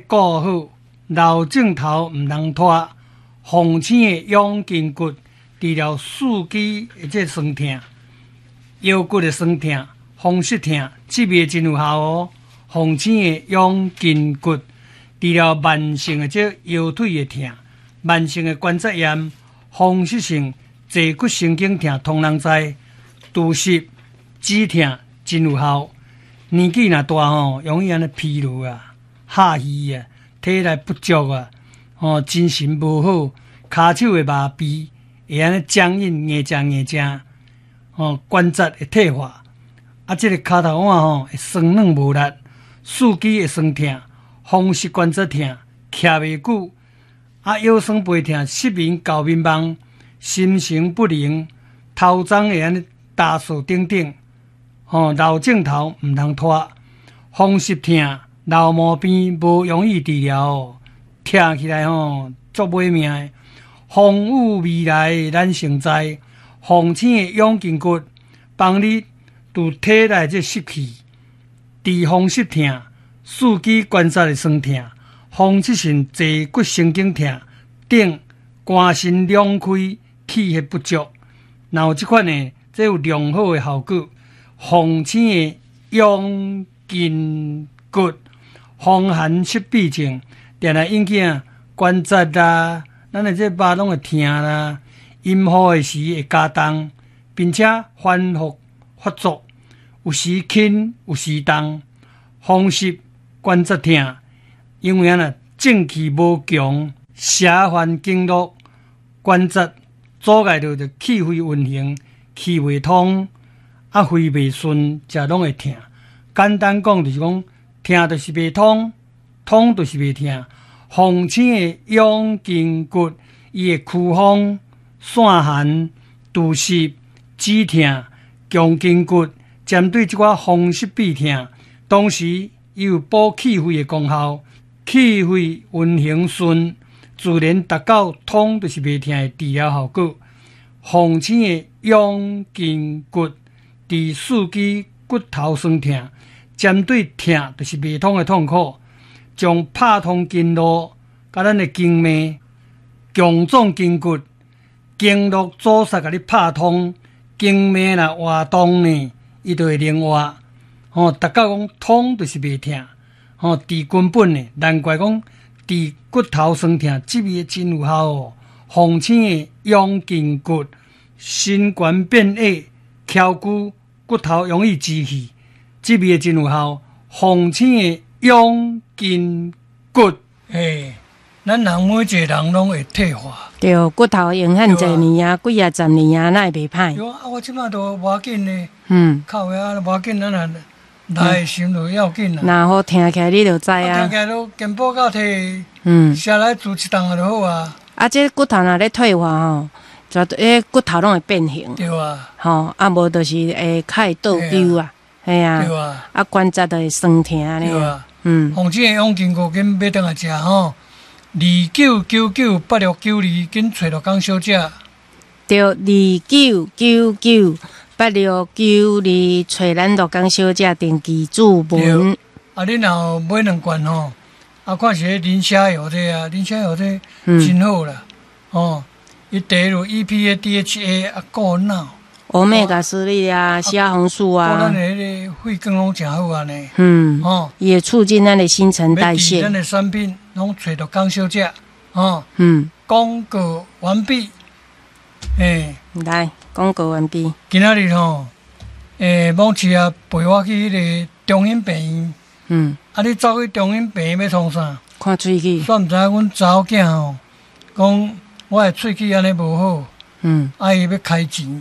顾好，老镜头毋通拖。风醒的养筋骨，治疗四肢的这酸痛、腰骨的酸痛、风湿痛，这味真有效哦。风醒的养筋骨，治疗慢性的这腰腿的痛、慢性的关节炎、风湿性坐骨神经痛，通人知。除湿止痛真有效。年纪若大吼，容易安尼疲劳啊、下虚啊、体力不足啊。精神无好，骹手会麻痹，会安尼僵硬、硬正，关节会退化，这个骹头腕会酸软无力，四肢会酸痛，风湿关节痛，徛袂久，腰酸背痛，失眠、搞迷茫，心神不宁，头鬃会安尼打扫等等，老镜头毋通拖，风湿痛、老毛病无容易治疗。听起来足买命的。风雨未来咱成知，风醒的养筋骨，帮你除体内这湿气，治风湿痛、四肢关节的酸痛、风湿性坐骨神经痛等肝肾两开、气血不足。若有这款呢，这有良好的效果。风醒的养筋骨，风寒湿痹症。定来引起关节啦，咱的这肉拢会痛啦，阴雨的时会加重，并且反复发作，有时轻，有时重，风湿关节痛，因为正气无强，邪烦经络，关节阻碍着气血运行，气未通，肺未顺，才拢会痛。简单讲就是讲，痛就是未通。痛就是袂痛，风醒的养筋骨，伊会驱风、散寒、除湿、止痛、强筋骨，针对这款风湿痹痛，同时伊有补气血的功效，气血运行顺，自然达到痛就是袂痛的治疗效果。风醒的养筋骨，治四肢骨头酸痛，针对痛就是袂通的痛苦。将拍通经络，甲咱的经脉强壮筋骨，经络阻塞，甲你拍通，经脉若活动呢，伊就会灵活。达到讲痛就是袂痛，治根本呢，难怪讲治骨头酸痛，这味真有效哦。风醒的养筋骨，心肝变矮、翘骨、骨头容易积气，这味真有效。风醒的养筋骨，咱人每一个人拢会退化。 对，骨头用很侪年啊，几啊十年啊，那会袂歹。 对啊，我即摆都无要紧呢。靠呀，无要紧，咱来心就要紧啦。 然后听起来你就知啊。 听起来都健保到摕，下来做一档就好啊。 这骨头若咧退化吼，就骨头拢会变形。 对啊。 无就是会较会倒丢啊。系啊，关节就会酸痛咧。 对啊，风醒的养筋骨紧买倒来食吼，29998692，紧找着江小姐。 对，29998692，找咱陆江小姐定期注文。 你若买2罐吼，看是迄磷虾油这啊，磷虾油这真好啦，伊第入 EPA、DHA 顾脑。 欧米伽3粒啊，虾红素啊， 咱的迄个肺功能真好啊呢。 也促进咱的新陈代谢。 咱的产品拢找到江小姐，广告完毕。 来，广告完毕。 今仔日某市啊陪我去迄个中心病院。你走去中心病院要创啥？ 看喙齿。 煞毋知阮查某囝讲我的喙齿安尼无好，伊要开钱。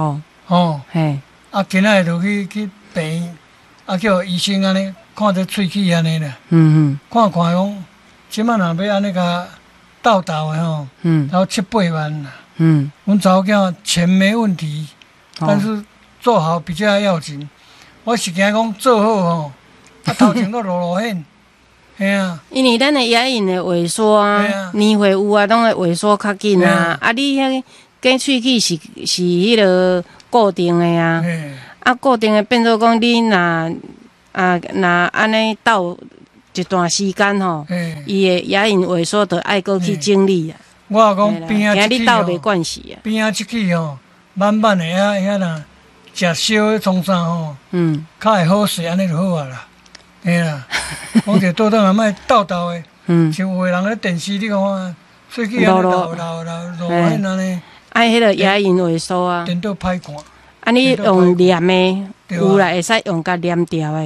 今仔日就去病院，叫医生安尼看这喙齿安尼啦。看讲，即摆若要安尼甲斗的吼，要7-8万啦。阮查某囝钱没问题，但是做好比较要紧。我是惊讲做好吼，头前都落险。 因为咱的牙龈的萎缩啊，年岁有啊，拢会萎缩较紧啊。你迄假喙齿是迄个固定的啊，固定的变做讲你若安尼斗一段时间吼，伊的牙龈萎缩就爱过去整理啊。 我讲边仔今日斗袂惯势啊。 边仔即去吼，慢慢的遐啦，食烧的创啥吼，较会好势，安尼就好啊啦。嘿啦，讲者倒转啊，莫斗斗的，像有个人咧电视你看，喙齿安尼流安尼。 爱迄个牙龈萎缩啊。 颠倒歹看。 啊，你用黏的，有啦，会使用甲黏条的。